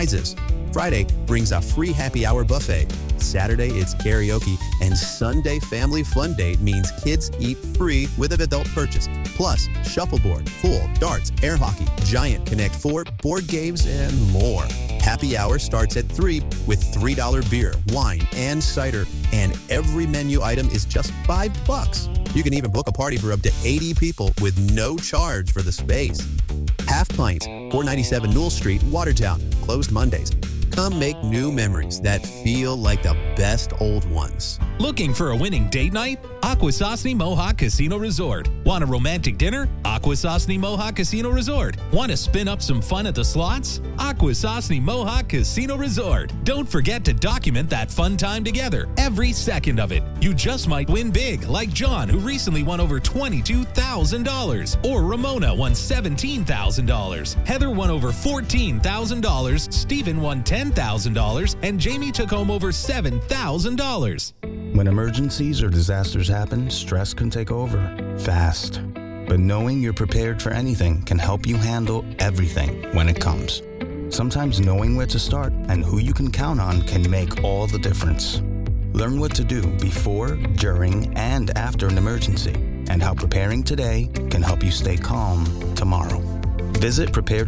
prizes. Friday brings a free happy hour buffet. Saturday, it's karaoke. And Sunday Family Fun Date means kids eat free with an adult purchase. Plus, shuffleboard, pool, darts, air hockey, Giant Connect 4, board games, and more. Happy hour starts at 3 with $3 beer, wine, and cider. And every menu item is just $5. You can even book a party for up to 80 people with no charge for the space. Half Pints, 497 Newell Street, Watertown. Closed Mondays. Come make new memories that feel like the best old ones. Looking for a winning date night? Akwesasne Mohawk Casino Resort. Want a romantic dinner? Akwesasne Mohawk Casino Resort. Want to spin up some fun at the slots? Akwesasne Mohawk Casino Resort. Don't forget to document that fun time together, every second of it. You just might win big, like John, who recently won over $22,000. Or Ramona won $17,000. Heather won over $14,000. Stephen won $10,000. And Jamie took home over $7,000. When emergencies or disasters happen, stress can take over fast. But knowing you're prepared for anything can help you handle everything when it comes. Sometimes knowing where to start and who you can count on can make all the difference. Learn what to do before, during, and after an emergency, and how preparing today can help you stay calm tomorrow. Visit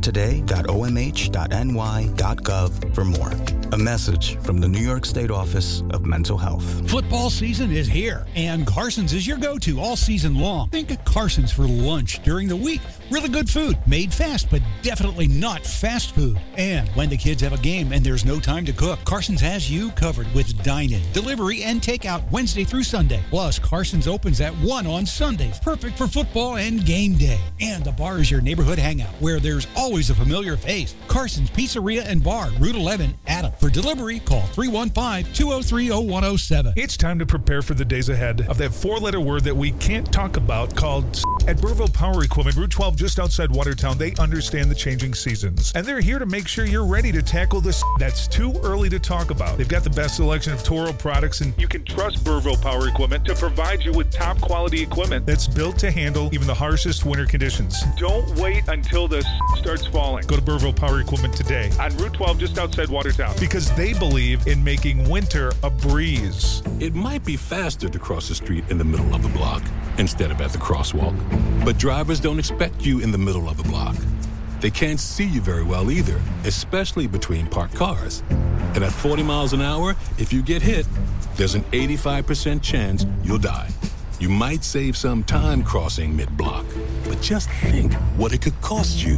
preparetoday.omh.ny.gov for more. A message from the New York State Office of Mental Health. Football season is here, and Carson's is your go-to all season long. Think of Carson's for lunch during the week. Really good food, made fast, but definitely not fast food. And when the kids have a game and there's no time to cook, Carson's has you covered with dine-in, delivery, and takeout Wednesday through Sunday. Plus, Carson's opens at 1 on Sundays, perfect for football and game day. And the bar is your neighborhood hangout, where there's always a familiar face. Carson's Pizzeria and Bar, Route 11, Adam. For delivery, call 315-203-0107. It's time to prepare for the days ahead of that four-letter word that we can't talk about called At Burville Power Equipment, Route 12, just outside Watertown, they understand the changing seasons. And they're here to make sure you're ready to tackle this that's too early to talk about. They've got the best selection of Toro products, and you can trust Burville Power Equipment to provide you with top-quality equipment that's built to handle even the harshest winter conditions. Don't wait until the starts falling. Go to Burville Power Equipment today on Route 12, just outside Watertown, because they believe in making winter a breeze. It might be faster to cross the street in the middle of the block instead of at the crosswalk. But drivers don't expect you in the middle of the block. They can't see you very well either, especially between parked cars. And at 40 miles an hour, if you get hit, there's an 85% chance you'll die. You might save some time crossing mid-block, but just think what it could cost you.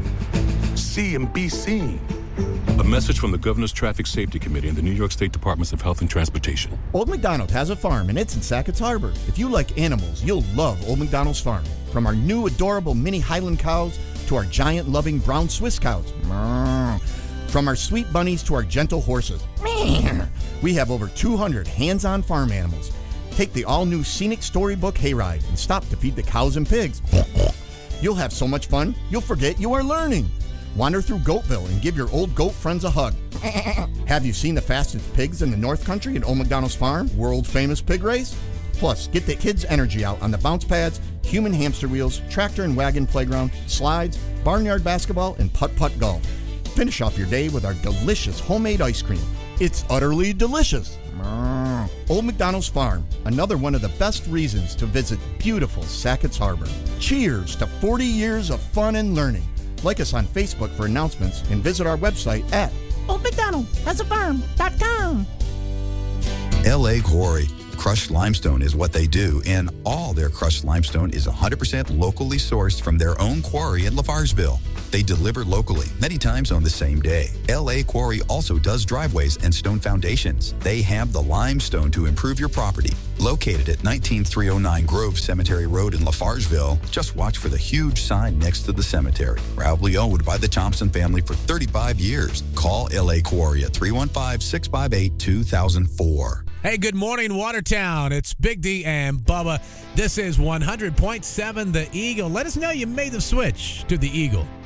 See and be seen. A message from the Governor's Traffic Safety Committee and the New York State Departments of Health and Transportation. Old McDonald has a farm, and it's in Sackett's Harbor. If you like animals, you'll love Old McDonald's farm. From our new adorable mini Highland cows to our giant loving brown Swiss cows. From our sweet bunnies to our gentle horses. We have over 200 hands-on farm animals. Take the all-new scenic storybook hayride and stop to feed the cows and pigs. You'll have so much fun, you'll forget you are learning. Wander through Goatville and give your old goat friends a hug. Have you seen the fastest pigs in the North Country at Old McDonald's Farm, world famous pig race? Plus, get the kids' energy out on the bounce pads, human hamster wheels, tractor and wagon playground, slides, barnyard basketball, and putt-putt golf. Finish off your day with our delicious homemade ice cream. It's utterly delicious. Old McDonald's Farm, another one of the best reasons to visit beautiful Sackett's Harbor. Cheers to 40 years of fun and learning. Like us on Facebook for announcements and visit our website at oldmcdonaldhasafarm.com. L.A. Quarry. Crushed limestone is what they do, and all their crushed limestone is 100% locally sourced from their own quarry in Lafarsville. They deliver locally, many times on the same day. L.A. Quarry also does driveways and stone foundations. They have the limestone to improve your property. Located at 19309 Grove Cemetery Road in Lafarsville, just watch for the huge sign next to the cemetery. Proudly owned by the Thompson family for 35 years. Call L.A. Quarry at 315-658-2004. Hey, good morning, Watertown. It's Big D and Bubba. This is 100.7 The Eagle. Let us know you made the switch to The Eagle.